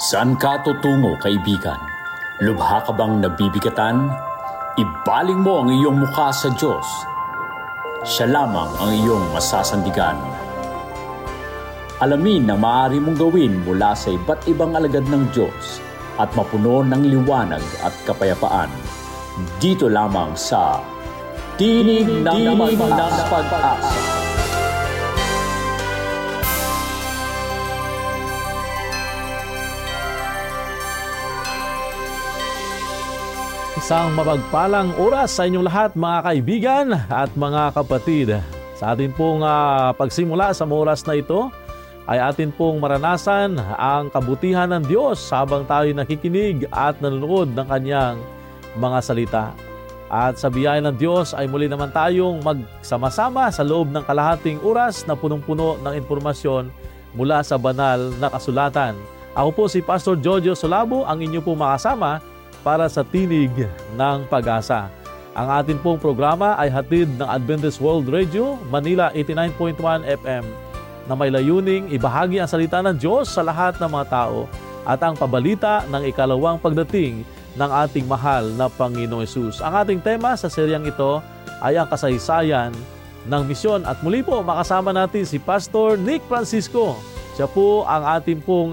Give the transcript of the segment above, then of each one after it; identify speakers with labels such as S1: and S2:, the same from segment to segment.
S1: Saan ka tutungo, kaibigan? Lubha ka bang nabibigatan? Ibaling mo ang iyong mukha sa Diyos. Siya lamang ang iyong masasandigan. Alamin ang maaari mong gawin mula sa iba't ibang alagad ng Diyos at mapuno ng liwanag at kapayapaan. Dito lamang sa Tinig ng Pag-asa.
S2: Isang mapagpalang oras sa inyong lahat, mga kaibigan at mga kapatid. Sa atin pong pagsimula sa oras na ito ay atin pong maranasan ang kabutihan ng Diyos habang tayo nakikinig at nanonood ng Kanyang mga salita. At sa biyaya ng Diyos ay muli naman tayong magsama-sama sa loob ng kalahating oras na punong-puno ng impormasyon mula sa banal na kasulatan. Ako po si Pastor Jojo Solabo, ang inyo pong makasama para sa Tinig ng Pag-asa. Ang atin pong programa ay hatid ng Adventist World Radio, Manila 89.1 FM, na may layuning ibahagi ang salita ng Diyos sa lahat ng mga tao at ang pabalita ng ikalawang pagdating ng ating mahal na Panginoong Hesus. Ang ating tema sa seryang ito ay ang kasaysayan ng misyon. At muli po makasama natin si Pastor Nick Francisco. Siya po ang ating pong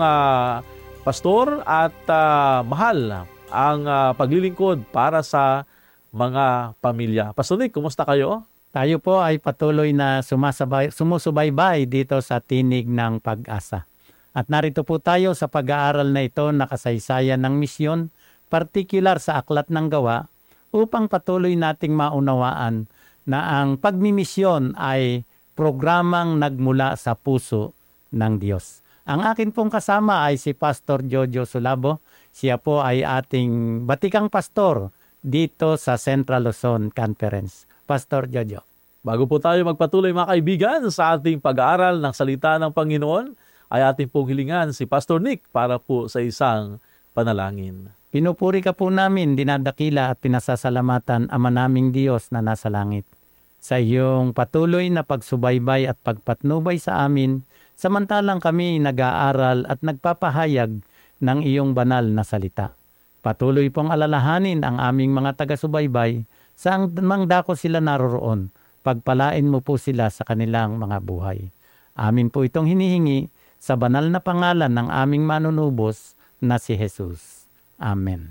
S2: pastor at mahal ang paglilingkod para sa mga pamilya. Pastor Nick, kumusta kayo?
S3: Tayo po ay patuloy na sumusubaybay dito sa Tinig ng Pag-asa. At narito po tayo sa pag-aaral na ito na kasaysayan ng misyon, partikular sa Aklat ng Gawa, upang patuloy nating maunawaan na ang pagmimisyon ay programang nagmula sa puso ng Diyos. Ang akin pong kasama ay si Pastor Jojo Solabo. Siya po ay ating batikang pastor dito sa Central Luzon Conference. Pastor Jojo.
S2: Bago po tayo magpatuloy, mga kaibigan, sa ating pag-aaral ng salita ng Panginoon, ay ating pong hilingan si Pastor Nick para po sa isang panalangin.
S3: Pinupuri ka po namin, dinadakila at pinasasalamatan, Ama naming Diyos na nasa langit, sa iyong patuloy na pagsubaybay at pagpatnubay sa amin, samantalang kami nag-aaral at nagpapahayag ng iyong banal na salita. Patuloy pong alalahanin ang aming mga taga-subaybay saan mang dako sila naroroon. Pagpalain mo po sila sa kanilang mga buhay. Amin po itong hinihingi sa banal na pangalan ng aming manunubos na si Jesus. Amen.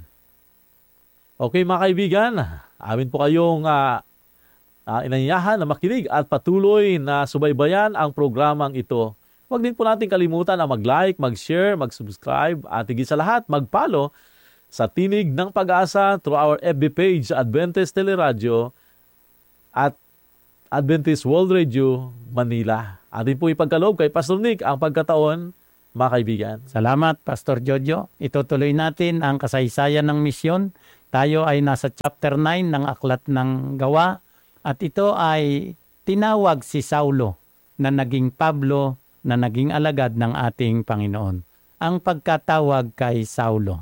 S2: Okay, mga kaibigan, amin po kayong inanyayahan na makinig at patuloy na subaybayan ang programang ito. Huwag din po natin kalimutan na mag-like, mag-share, mag-subscribe at higit sa lahat, mag-follow sa Tinig ng Pag-asa through our FB page, Adventist Teleradio at Adventist World Radio, Manila. Atin po ipagkaloob kay Pastor Nick ang pagkataon, mga kaibigan.
S3: Salamat, Pastor Jojo. Itutuloy natin ang kasaysayan ng misyon. Tayo ay nasa chapter 9 ng Aklat ng Gawa at ito ay tinawag si Saulo na naging Pablo na naging alagad ng ating Panginoon. Ang pagkatawag kay Saulo.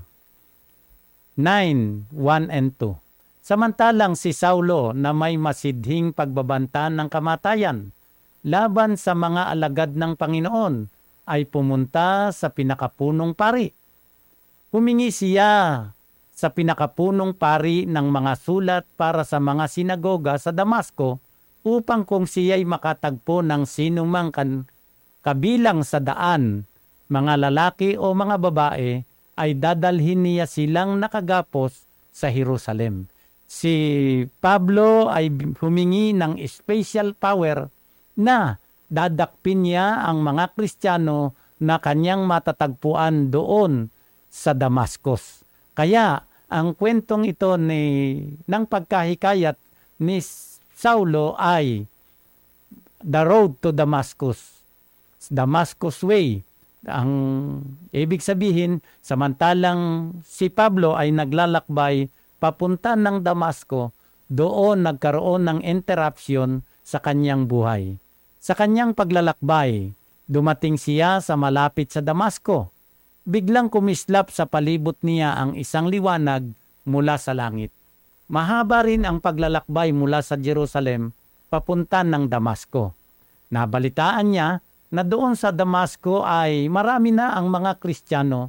S3: 9:1 and 2. Samantalang si Saulo na may masidhing pagbabanta ng kamatayan laban sa mga alagad ng Panginoon ay pumunta sa pinakapunong pari. Humingi siya sa pinakapunong pari ng mga sulat para sa mga sinagoga sa Damasco upang kung siya'y makatagpo ng sinumang kabilang sa daan, mga lalaki o mga babae, ay dadalhin niya silang nakagapos sa Jerusalem. Si Pablo ay humingi ng special power na dadakpin niya ang mga Kristiyano na kanyang matatagpuan doon sa Damascus. Kaya ang kwentong ito ng pagkahikayat ni Saulo ay The Road to Damascus. Damascus Way. Ang ibig sabihin, samantalang si Pablo ay naglalakbay papunta ng Damasco, doon nagkaroon ng interruption sa kanyang buhay. Sa kanyang paglalakbay, dumating siya sa malapit sa Damasco. Biglang kumislap sa palibot niya ang isang liwanag mula sa langit. Mahaba rin ang paglalakbay mula sa Jerusalem papunta ng Damasco. Nabalitaan niya na doon sa Damasco ay marami na ang mga Kristiyano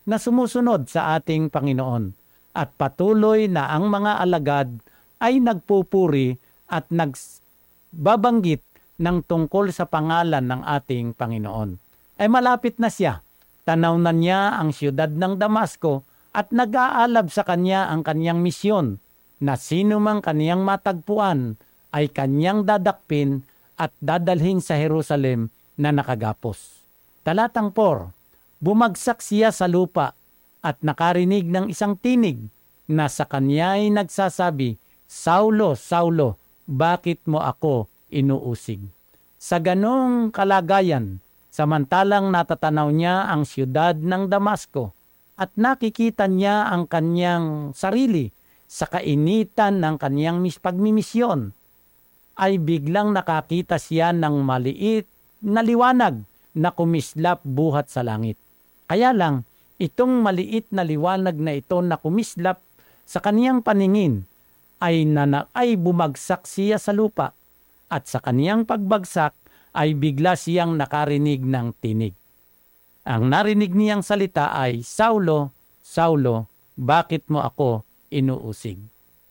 S3: na sumusunod sa ating Panginoon at patuloy na ang mga alagad ay nagpupuri at nagbabanggit ng tungkol sa pangalan ng ating Panginoon. Ay malapit na siya. Tanaw na niya ang siyudad ng Damasco at nag-aalab sa kanya ang kanyang misyon na sino mang kaniyang matagpuan ay kanyang dadakpin at dadalhin sa Jerusalem na nakagapos. Talatang 4, bumagsak siya sa lupa at nakarinig ng isang tinig na sa kanya ay nagsasabi, Saulo, Saulo, bakit mo ako inuusig? Sa ganong kalagayan, samantalang natatanaw niya ang siyudad ng Damasco at nakikita niya ang kanyang sarili sa kainitan ng kanyang pagmimisyon, ay biglang nakakita siya ng maliit na liwanag na kumislap buhat sa langit. Kaya lang, itong maliit na liwanag na ito na kumislap sa kaniyang paningin ay bumagsak siya sa lupa at sa kaniyang pagbagsak ay bigla siyang nakarinig ng tinig. Ang narinig niyang salita ay, Saulo, Saulo, bakit mo ako inuusig?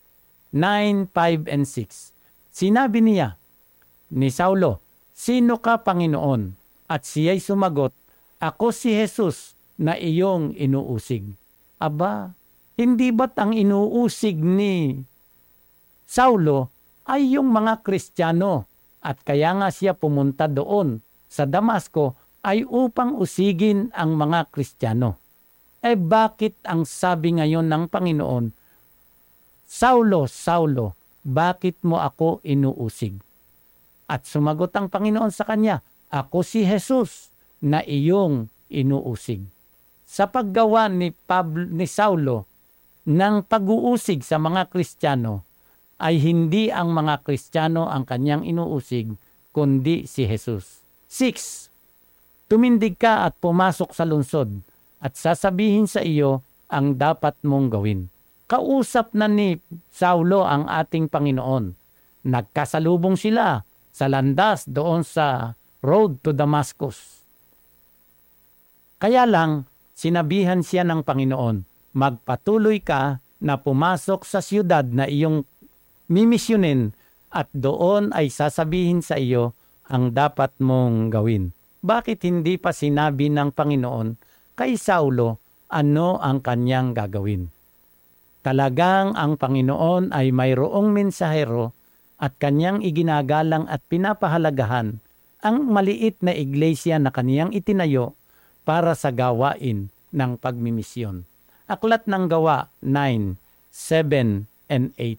S3: 9, 5, and 6. Sinabi niya ni Saulo, sino ka, Panginoon? At siya'y sumagot, ako si Jesus na iyong inuusig. Aba, hindi ba't ang inuusig ni Saulo ay yung mga Kristiyano? At kaya nga siya pumunta doon sa Damasco ay upang usigin ang mga Kristiyano. Bakit ang sabi ngayon ng Panginoon, Saulo, Saulo, bakit mo ako inuusig? At sumagot ang Panginoon sa kanya, ako si Jesus na iyong inuusig. Sa paggawa ni Saulo ng pag-uusig sa mga Kristiyano, ay hindi ang mga Kristiyano ang kanyang inuusig, kundi si Jesus. 6. Tumindig ka at pumasok sa lungsod, at sasabihin sa iyo ang dapat mong gawin. Kausap na ni Saulo ang ating Panginoon. Nagkasalubong sila sa landas doon sa road to Damascus. Kaya lang, sinabihan siya ng Panginoon, magpatuloy ka na pumasok sa siyudad na iyong mimisyonin at doon ay sasabihin sa iyo ang dapat mong gawin. Bakit hindi pa sinabi ng Panginoon kay Saulo ano ang kanyang gagawin? Talagang ang Panginoon ay mayroong mensahero at kanyang iginagalang at pinapahalagahan ang maliit na iglesia na kaniyang itinayo para sa gawain ng pagmimisyon. Aklat ng Gawa 9, 7, and 8.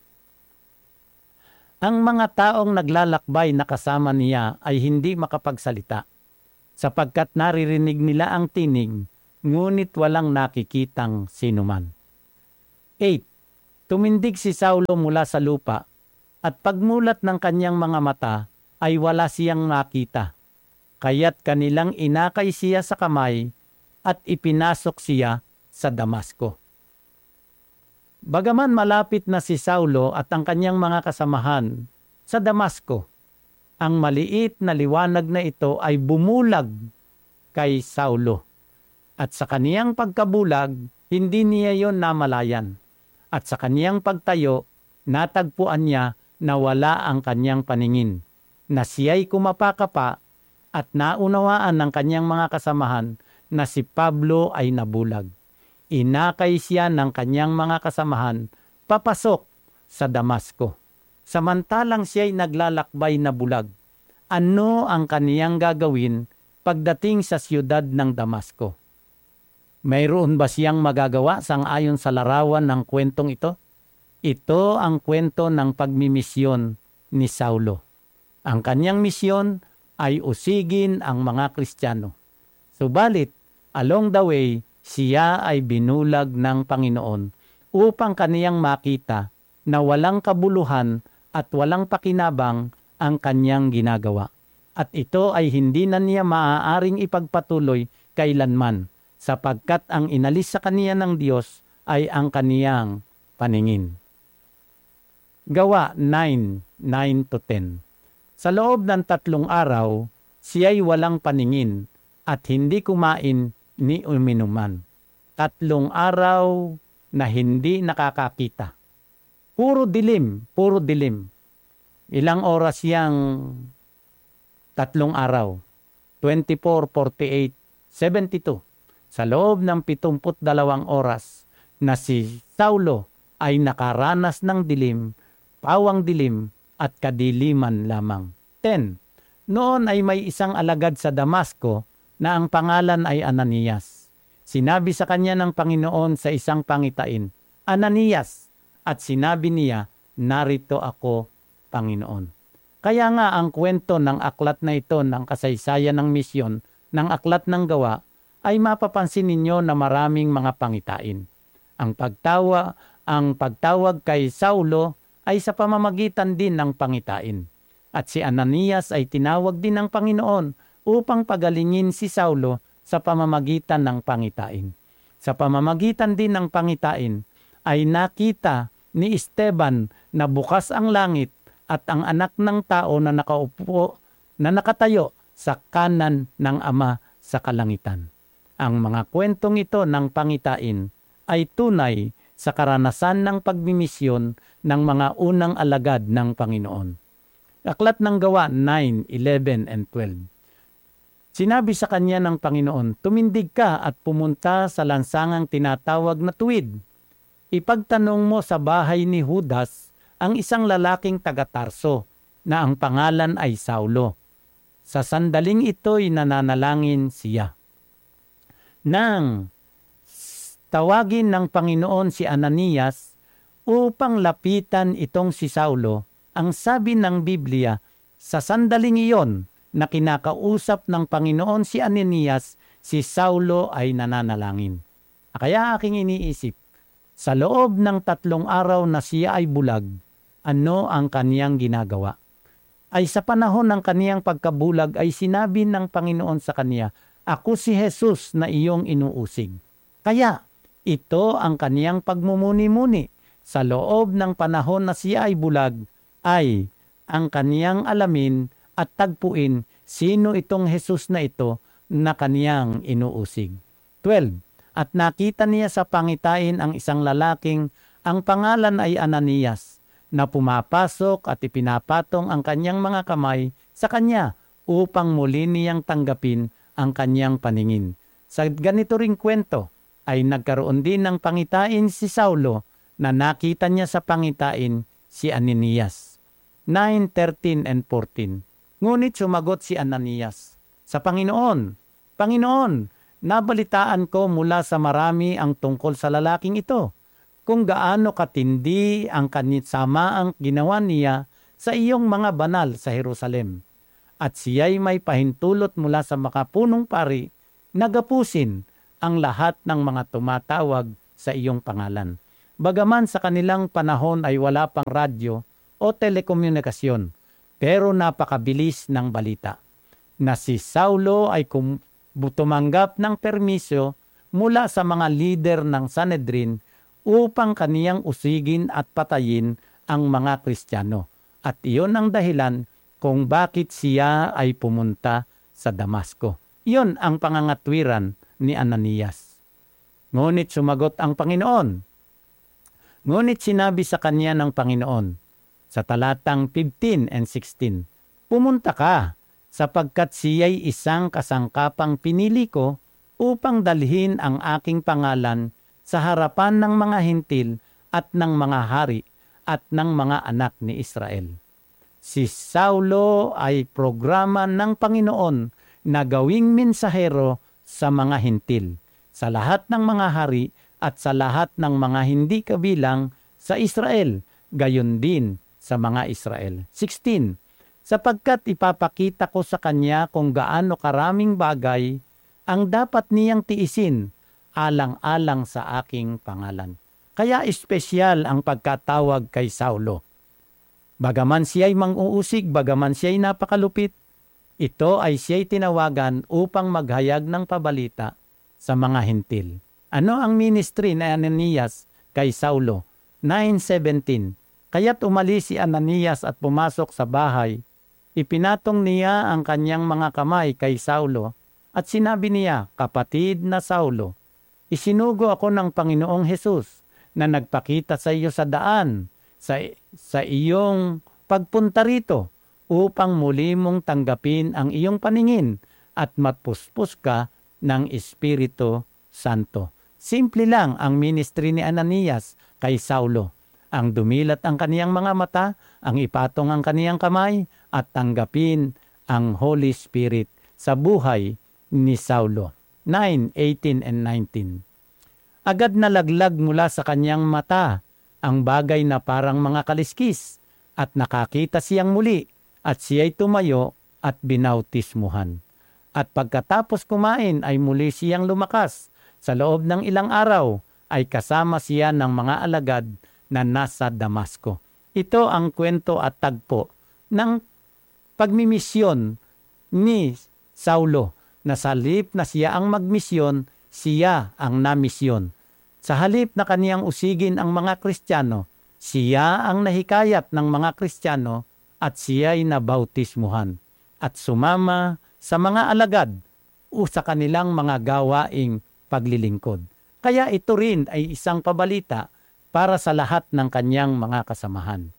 S3: Ang mga taong naglalakbay na kasama niya ay hindi makapagsalita, sapagkat naririnig nila ang tinig, ngunit walang nakikitang sinuman. 8. Tumindig si Saulo mula sa lupa, at pagmulat ng kanyang mga mata, ay wala siyang nakita. Kaya't kanilang inakay siya sa kamay, at ipinasok siya sa Damasco. Bagaman malapit na si Saulo at ang kanyang mga kasamahan sa Damasco, ang maliit na liwanag na ito ay bumulag kay Saulo. At sa kaniyang pagkabulag, hindi niya yon namalayan. At sa kaniyang pagtayo, natagpuan niya na wala ang kanyang paningin, na siya'y kumapakapa at naunawaan ng kanyang mga kasamahan na si Pablo ay nabulag. Inakay siya ng kanyang mga kasamahan papasok sa Damasco. Samantalang siya'y naglalakbay na bulag, ano ang kaniyang gagawin pagdating sa siyudad ng Damasco? Mayroon ba siyang magagawa sang-ayon sa larawan ng kwentong ito? Ito ang kwento ng pagmimisyon ni Saulo. Ang kanyang misyon ay usigin ang mga Kristiyano. Subalit, along the way, siya ay binulag ng Panginoon upang kaniyang makita na walang kabuluhan at walang pakinabang ang kanyang ginagawa. At ito ay hindi na niya maaaring ipagpatuloy kailanman, sapagkat ang inalis sa kaniya ng Diyos ay ang kaniyang paningin. Gawa 9, 9-10. Sa loob ng 3 araw, siya'y walang paningin at hindi kumain ni uminuman. 3 araw na hindi nakakakita. Puro dilim, puro dilim. Ilang oras yang 3 araw? 24, 48, 72. Sa loob ng 72 oras na si Saulo ay nakaranas ng dilim, pawang dilim at kadiliman lamang. 10. Noon ay may isang alagad sa Damasco na ang pangalan ay Ananias. Sinabi sa kanya ng Panginoon sa isang pangitain, Ananias, at sinabi niya, narito ako, Panginoon. Kaya nga ang kwento ng aklat na ito ng kasaysayan ng misyon ng aklat ng gawa ay mapapansin ninyo na maraming mga pangitain. Ang pagtawag kay Saulo ay sa pamamagitan din ng pangitain. At si Ananias ay tinawag din ng Panginoon upang pagalingin si Saulo sa pamamagitan ng pangitain. Sa pamamagitan din ng pangitain ay nakita ni Esteban na bukas ang langit at ang anak ng tao na nakatayo sa kanan ng Ama sa kalangitan. Ang mga kwentong ito ng pangitain ay tunay sa karanasan ng pagmimisyon ng mga unang alagad ng Panginoon. Aklat ng Gawa 9, 11 and 12. Sinabi sa kanya ng Panginoon, tumindig ka at pumunta sa lansangang tinatawag na Tuwid. Ipagtanong mo sa bahay ni Judas ang isang lalaking taga-Tarso na ang pangalan ay Saulo. Sa sandaling ito'y nananalangin siya. Nang tawagin ng Panginoon si Ananias upang lapitan itong si Saulo, ang sabi ng Biblia, sa sandaling iyon na kinakausap ng Panginoon si Ananias, si Saulo ay nananalangin. Kaya aking iniisip, sa loob ng 3 araw na siya ay bulag, ano ang kaniyang ginagawa? Ay sa panahon ng kaniyang pagkabulag ay sinabi ng Panginoon sa kaniya, ako si Jesus na iyong inuusig. Kaya ito ang kaniyang pagmumuni-muni. Sa loob ng panahon na siya ay bulag, ay ang kaniyang alamin at tagpuin sino itong Jesus na ito na kaniyang inuusig. 12. At nakita niya sa pangitain ang isang lalaking ang pangalan ay Ananias, na pumapasok at ipinapatong ang kanyang mga kamay sa kanya upang muli niyang tanggapin ang kanyang paningin. Sa ganito ring kwento ay nagkaroon din ng pangitain si Saulo na nakita niya sa pangitain si Ananias. 9, 13 and 14. Ngunit sumagot si Ananias sa Panginoon, Panginoon, nabalitaan ko mula sa marami ang tungkol sa lalaking ito, kung gaano katindi ang kanisamaang ginawa niya sa iyong mga banal sa Jerusalem. At siya'y may pahintulot mula sa makapunong pari na gapusin ang lahat ng mga tumatawag sa iyong pangalan. Bagaman sa kanilang panahon ay wala pang radyo o telekomunikasyon, pero napakabilis ng balita na si Saulo ay tumanggap ng permiso mula sa mga lider ng Sanhedrin upang kaniyang usigin at patayin ang mga Kristiyano. At iyon ang dahilan kung bakit siya ay pumunta sa Damasco. Iyon ang pangangatwiran ni Ananias. Ngunit sumagot ang Panginoon. Ngunit sinabi sa kanya ng Panginoon sa talatang 15 and 16, pumunta ka sapagkat siya'y isang kasangkapang pinili ko upang dalhin ang aking pangalan sa harapan ng mga hintil at ng mga hari at ng mga anak ni Israel. Si Saulo ay programa ng Panginoon na gawing mensahero sa mga hintil, sa lahat ng mga hari at sa lahat ng mga hindi kabilang sa Israel, gayon din sa mga Israel. 16. Sapagkat ipapakita ko sa kanya kung gaano karaming bagay ang dapat niyang tiisin alang-alang sa aking pangalan. Kaya espesyal ang pagkatawag kay Saulo. Bagaman siya'y mang-uusig, bagaman siya'y napakalupit, ito ay siya'y tinawagan upang maghayag ng pabalita sa mga hintil. Ano ang ministry ni Ananias kay Saulo? 9:17. Kaya't umalis si Ananias at pumasok sa bahay. Ipinatong niya ang kanyang mga kamay kay Saulo at sinabi niya, kapatid na Saulo, Isinugo ako ng Panginoong Hesus na nagpakita sa iyo sa daan, sa iyong pagpunta rito, upang muli mong tanggapin ang iyong paningin at matpuspos ka ng Espiritu Santo. Simple lang ang ministry ni Ananias kay Saulo. Ang dumilat ang kaniyang mga mata, ang ipatong ang kaniyang kamay, at tanggapin ang Holy Spirit sa buhay ni Saulo. 9:18 and 19. Agad na laglag mula sa kanyang mata ang bagay na parang mga kaliskis, at nakakita siyang muli, at siya'y tumayo at binautismuhan. At pagkatapos kumain ay muli siyang lumakas. Sa loob ng ilang araw ay kasama siya ng mga alagad na nasa Damasco. Ito ang kwento at tagpo ng pagmimisyon ni Saulo, na sa halip na siya ang magmisyon, siya ang namisyon. Sa halip na kaniyang usigin ang mga Kristiyano, siya ang nahikayat ng mga Kristiyano at siya'y nabautismuhan at sumama sa mga alagad o sa kanilang mga gawaing paglilingkod. Kaya ito rin ay isang pabalita para sa lahat ng kanyang mga kasamahan.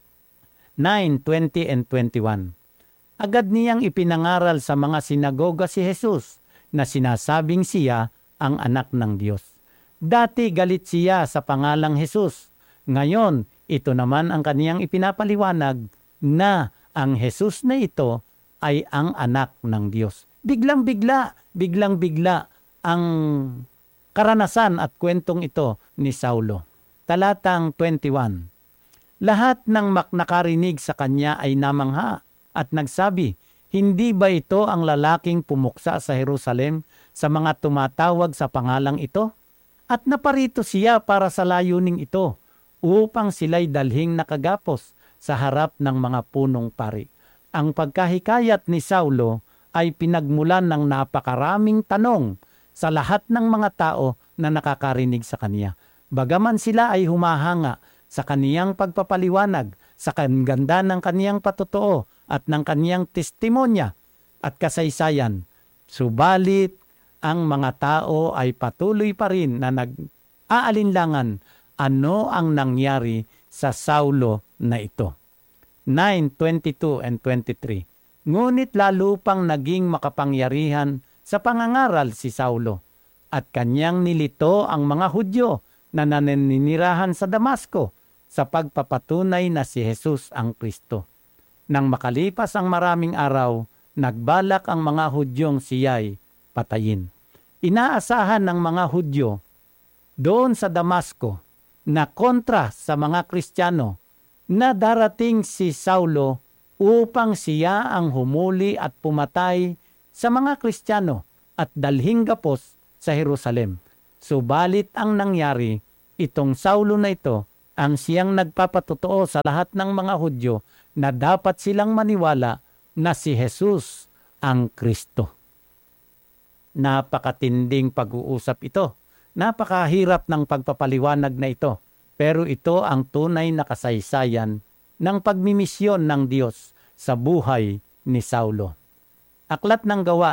S3: 9:20 and 21. Agad niyang ipinangaral sa mga sinagoga si Jesus na sinasabing siya ang anak ng Diyos. Dati galit siya sa pangalang Jesus. Ngayon, ito naman ang kaniyang ipinapaliwanag na ang Jesus na ito ay ang anak ng Diyos. Biglang-bigla ang karanasan at kwentong ito ni Saulo. Talatang 21. Lahat ng nakarinig sa kanya ay namangha at nagsabi, hindi ba ito ang lalaking pumuksa sa Jerusalem sa mga tumatawag sa pangalang ito? At naparito siya para sa layuning ito, upang sila'y dalhing nakagapos sa harap ng mga punong pari. Ang pagkahikayat ni Saulo ay pinagmulan ng napakaraming tanong sa lahat ng mga tao na nakakarinig sa kanya. Bagaman sila ay humahanga sa kaniyang pagpapaliwanag, sa kaganda ng kaniyang patotoo at ng kaniyang testimonya at kasaysayan, subalit ang mga tao ay patuloy pa rin na nag-aalinlangan ano ang nangyari sa Saulo na ito. 9:22 and 23. Ngunit lalo pang naging makapangyarihan sa pangangaral si Saulo, at kanyang nilito ang mga Hudyo na naninirahan sa Damasco sa pagpapatunay na si Jesus ang Kristo. Nang makalipas ang maraming araw, nagbalak ang mga Hudyong siya'y patayin. Inaasahan ng mga Hudyo doon sa Damasco na kontra sa mga Kristiyano na darating si Saulo upang siya ang humuli at pumatay sa mga Kristiyano at dalhing gapos sa Jerusalem. Subalit ang nangyari, itong Saulo na ito ang siyang nagpapatotoo sa lahat ng mga Hudyo na dapat silang maniwala na si Jesus ang Kristo. Napakatinding pag-uusap ito. Napakahirap ng pagpapaliwanag na ito. Pero ito ang tunay na kasaysayan ng pagmimisyon ng Diyos sa buhay ni Saulo. Aklat ng Gawa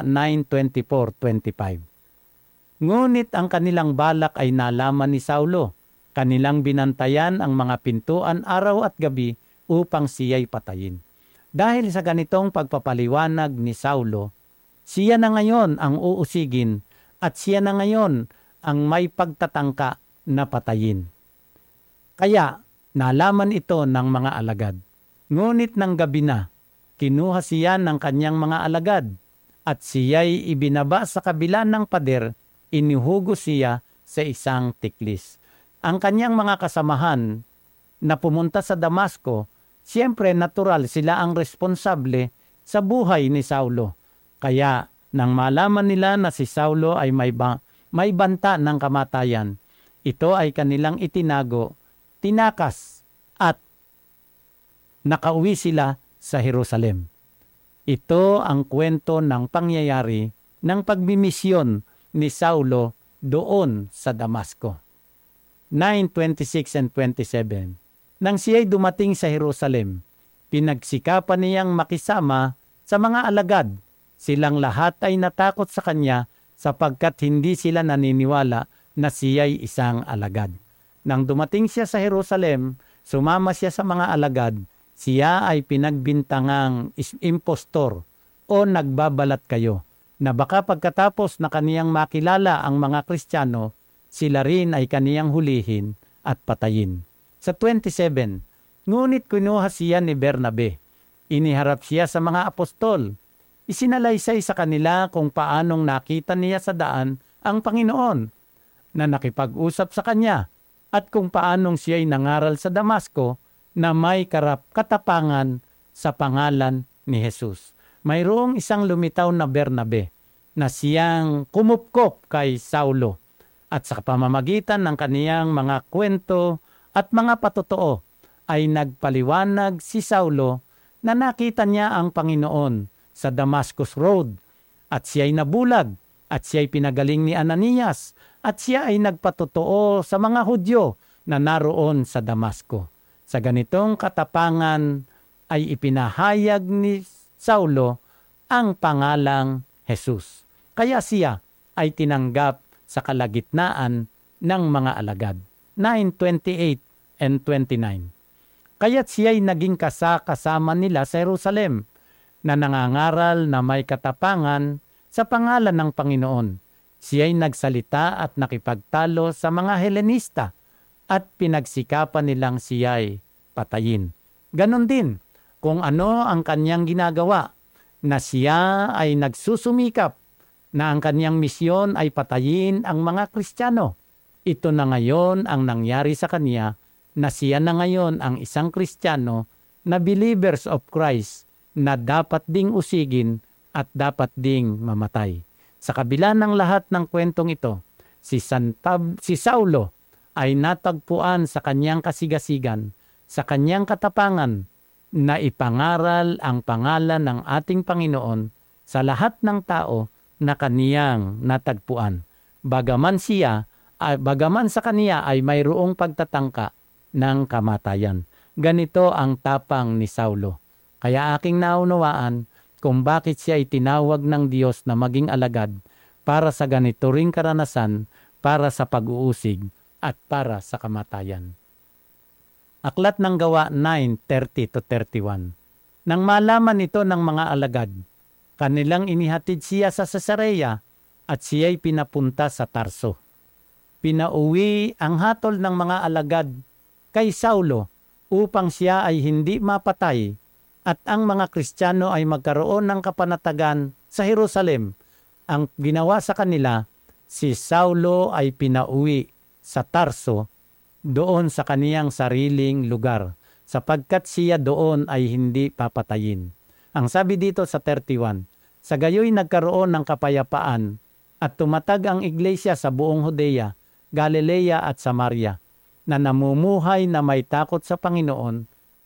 S3: 9:24-25. Ngunit ang kanilang balak ay nalaman ni Saulo. Kanilang binantayan ang mga pintuan araw at gabi upang siya'y patayin. Dahil sa ganitong pagpapaliwanag ni Saulo, siya na ngayon ang uusigin at siya na ngayon ang may pagtatangka na patayin. Kaya nalaman ito ng mga alagad. Ngunit ng gabi na, kinuha siya ng kanyang mga alagad at siya'y ibinaba sa kabila ng pader, inihugo siya sa isang tiklis. Ang kanyang mga kasamahan na pumunta sa Damasco, siyempre natural sila ang responsable sa buhay ni Saulo. Kaya nang malaman nila na si Saulo ay may banta ng kamatayan, ito ay kanilang itinago, tinakas at nakauwi sila sa Jerusalem. Ito ang kwento ng pangyayari ng pagmimisyon ni Saulo doon sa Damasco. 9:26 and 27. Nang siya'y dumating sa Jerusalem, pinagsikapan niyang makisama sa mga alagad. Silang lahat ay natakot sa kanya sapagkat hindi sila naniniwala na siya'y isang alagad. Nang dumating siya sa Jerusalem, sumama siya sa mga alagad, siya ay pinagbintangang impostor o nagbabalat kayo, na baka pagkatapos na kaniyang makilala ang mga Kristiyano, sila rin ay kaniyang hulihin at patayin. Sa 27, ngunit kinuha siya ni Bernabe. Iniharap siya sa mga apostol. Isinalaysay sa kanila kung paanong nakita niya sa daan ang Panginoon na nakipag-usap sa kanya at kung paanong siya'y nangaral sa Damasco na may katapangan sa pangalan ni Jesus. Mayroong isang lumitaw na Bernabe na siyang kumupkop kay Saulo at sa pamamagitan ng kaniyang mga kwento at mga patotoo ay nagpaliwanag si Saulo na nakita niya ang Panginoon sa Damascus Road at siya'y nabulag at siya'y pinagaling ni Ananias at siya ay nagpatotoo sa mga Hudyo na naroon sa Damasco. Sa ganitong katapangan ay ipinahayag ni Saulo ang pangalang Jesus. Kaya siya ay tinanggap sa kalagitnaan ng mga alagad. 9:28 and 29. Kaya't siya'y naging kasama nila sa Jerusalem na nangangaral na may katapangan sa pangalan ng Panginoon. Siya'y nagsalita at nakipagtalo sa mga Helenista at pinagsikapan nilang siya'y patayin. Ganon din kung ano ang kanyang ginagawa, na siya ay nagsusumikap na ang kanyang misyon ay patayin ang mga Kristiyano. Ito na ngayon ang nangyari sa kanya, na siya na ngayon ang isang Kristiyano na believers of Christ na dapat ding usigin at dapat ding mamatay. Sa kabila ng lahat ng kwentong ito, si Saulo ay natagpuan sa kanyang kasigasigan, sa kanyang katapangan, na ipangaral ang pangalan ng ating Panginoon sa lahat ng tao na kaniyang natagpuan. Bagaman sa kaniya ay mayroong pagtatangka ng kamatayan. Ganito ang tapang ni Saulo. Kaya aking naunawaan kung bakit siya ay tinawag ng Diyos na maging alagad para sa ganito ring karanasan, para sa pag-uusig at para sa kamatayan. Aklat ng Gawa 9:30-31. Nang malaman ito ng mga alagad, kanilang inihatid siya sa Cesarea at siya'y pinapunta sa Tarso. Pinauwi ang hatol ng mga alagad kay Saulo upang siya ay hindi mapatay at ang mga Kristiyano ay magkaroon ng kapanatagan sa Jerusalem. Ang ginawa sa kanila, si Saulo ay pinauwi sa Tarso doon sa kaniyang sariling lugar, sapagkat siya doon ay hindi papatayin. Ang sabi dito sa 31, sa gayoy nagkaroon ng kapayapaan at tumatag ang iglesia sa buong Judea, Galilea at Samaria, na namumuhay na may takot sa Panginoon